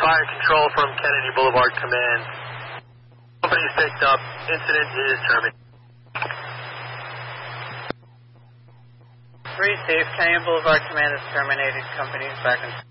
Fire control from Kennedy Boulevard Command. Company is picked up. Incident is terminated. 3 Safe, Kennedy Boulevard Command is terminated. Company is back in.